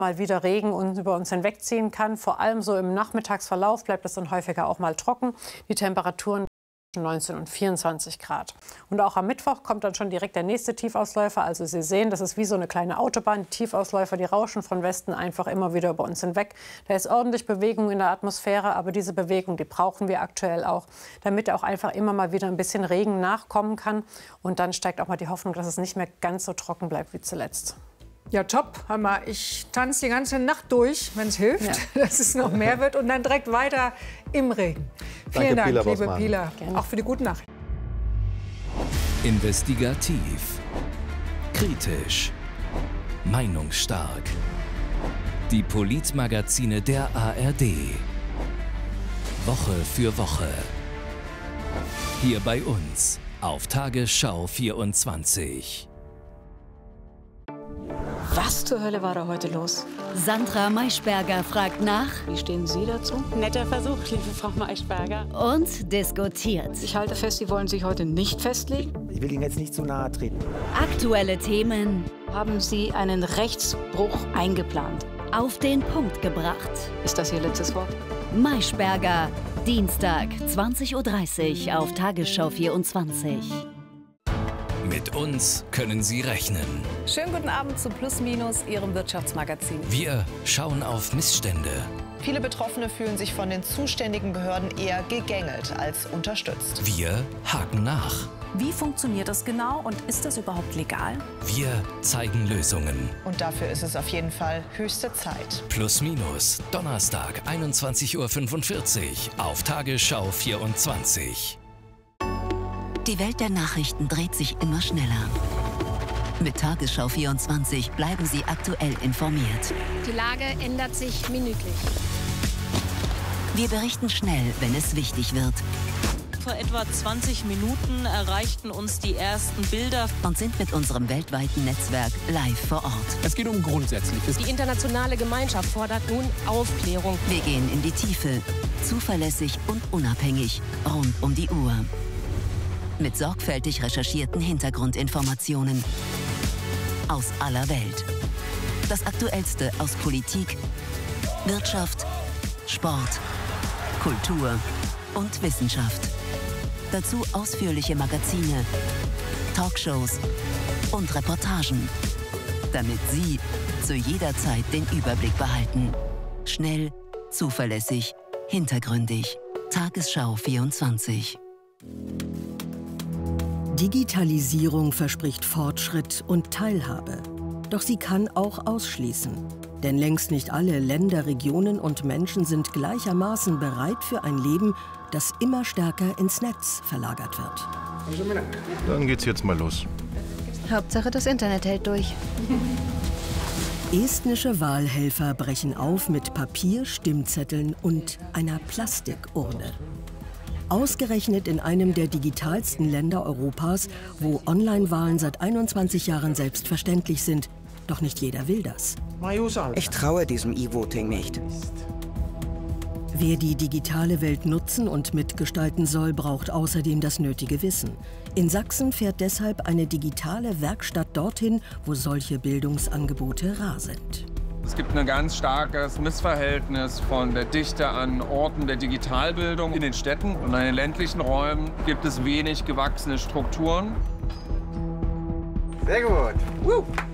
mal wieder Regen über uns hinwegziehen kann. Vor allem so im Nachmittagsverlauf bleibt es dann häufiger auch mal trocken. Die Temperaturen 19 und 24 Grad. Und auch am Mittwoch kommt dann schon direkt der nächste Tiefausläufer. Also Sie sehen, das ist wie so eine kleine Autobahn. Die Tiefausläufer, die rauschen von Westen einfach immer wieder über uns hinweg. Da ist ordentlich Bewegung in der Atmosphäre, aber diese Bewegung, die brauchen wir aktuell auch, damit auch einfach immer mal wieder ein bisschen Regen nachkommen kann. Und dann steigt auch mal die Hoffnung, dass es nicht mehr ganz so trocken bleibt wie zuletzt. Ja, top. Hammer. Ich tanze die ganze Nacht durch, wenn es hilft, Ja. dass es noch mehr wird. Und dann direkt weiter im Regen. Vielen Dank, Pila liebe Bossmann. Pila. Gerne. Auch für die guten Nachrichten. Investigativ, kritisch, meinungsstark. Die Politmagazine der ARD. Woche für Woche. Hier bei uns auf Tagesschau 24. Was zur Hölle war da heute los? Sandra Maischberger fragt nach Wie stehen Sie dazu? Netter Versuch, liebe Frau Maischberger. und diskutiert. Ich halte fest, Sie wollen sich heute nicht festlegen. Ich will Ihnen jetzt nicht zu nahe treten. Aktuelle Themen Haben Sie einen Rechtsbruch eingeplant? auf den Punkt gebracht. Ist das Ihr letztes Wort? Maischberger, Dienstag, 20:30 Uhr auf Tagesschau 24. Mit uns können Sie rechnen. Schönen guten Abend zu Plus Minus, Ihrem Wirtschaftsmagazin. Wir schauen auf Missstände. Viele Betroffene fühlen sich von den zuständigen Behörden eher gegängelt als unterstützt. Wir haken nach. Wie funktioniert das genau und ist das überhaupt legal? Wir zeigen Lösungen. Und dafür ist es auf jeden Fall höchste Zeit. Plus Minus, Donnerstag, 21:45 Uhr auf Tagesschau 24. Die Welt der Nachrichten dreht sich immer schneller. Mit Tagesschau 24 bleiben Sie aktuell informiert. Die Lage ändert sich minütlich. Wir berichten schnell, wenn es wichtig wird. Vor etwa 20 Minuten erreichten uns die ersten Bilder. Und sind mit unserem weltweiten Netzwerk live vor Ort. Es geht um Grundsätzliches. Die internationale Gemeinschaft fordert nun Aufklärung. Wir gehen in die Tiefe, zuverlässig und unabhängig, rund um die Uhr. Mit sorgfältig recherchierten Hintergrundinformationen aus aller Welt. Das Aktuellste aus Politik, Wirtschaft, Sport, Kultur und Wissenschaft. Dazu ausführliche Magazine, Talkshows und Reportagen, damit Sie zu jeder Zeit den Überblick behalten. Schnell, zuverlässig, hintergründig. Tagesschau 24. Digitalisierung verspricht Fortschritt und Teilhabe. Doch sie kann auch ausschließen. Denn längst nicht alle Länder, Regionen und Menschen sind gleichermaßen bereit für ein Leben, das immer stärker ins Netz verlagert wird. Dann geht's jetzt mal los. Hauptsache, das Internet hält durch. Estnische Wahlhelfer brechen auf mit Papier, Stimmzetteln und einer Plastikurne. Ausgerechnet in einem der digitalsten Länder Europas, wo Online-Wahlen seit 21 Jahren selbstverständlich sind. Doch nicht jeder will das. Ich traue diesem E-Voting nicht. Wer die digitale Welt nutzen und mitgestalten soll, braucht außerdem das nötige Wissen. In Sachsen fährt deshalb eine digitale Werkstatt dorthin, wo solche Bildungsangebote rar sind. Es gibt ein ganz starkes Missverhältnis von der Dichte an Orten der Digitalbildung in den Städten. Und in den ländlichen Räumen gibt es wenig gewachsene Strukturen. Sehr gut.